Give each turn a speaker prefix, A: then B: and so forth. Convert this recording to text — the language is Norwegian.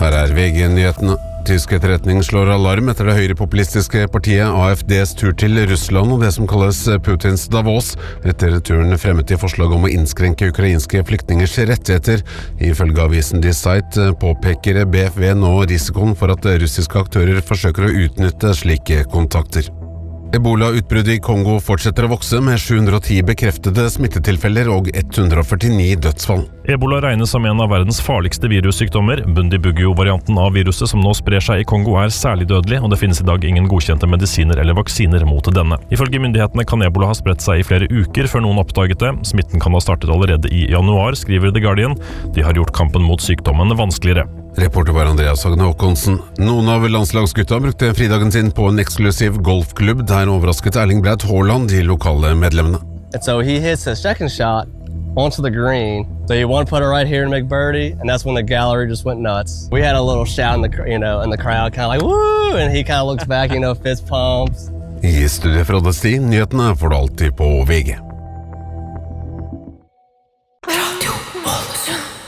A: Her VG-nyhetene. Tysk etterretning slår alarm etter det høyrepopulistiske partiet AFDs tur til Russland og det som kalles Putins Davos. Etter turen fremmet de forslag om å innskrenke ukrainske flyktningers rettigheter. Ifølge avisen Die Zeit påpeker BFV nå risikoen for at russiske aktører forsøker å utnytte slike kontakter. Ebola-utbruddet i Kongo fortsetter å vokse med 710 bekreftede smittetilfeller og 149 dødsfall.
B: Ebola regnes som en av verdens farligste virussykdommer. Bundibugyo-varianten av viruset som nå sprer seg i Kongo er særlig dødelig, og det finnes i dag ingen godkjente medisiner eller vaksiner mot denne. Ifølge myndighetene kan Ebola ha spredt seg i flere uker før noen oppdaget det. Smitten kan ha startet allerede i januar, skriver The Guardian. De har gjort kampen mot sykdommen vanskeligere.
A: Reporter var Andreas Hagne Håkonsen. Noen av landslagsgutta brukte fridagen sin på en eksklusiv golfklubb. Der overrasket Erling Braut Haaland de lokale medlemmene.
C: And so he hits a second shot onto the green. So he one putter right here to make birdie, and that's when the gallery just went nuts. We had a little shout in the crowd, kind of like woo, and he kind of looks back, fist palms.
A: I studiet fra Oddesti, nyhetene får du alltid på VG.
D: Radio Ålesund.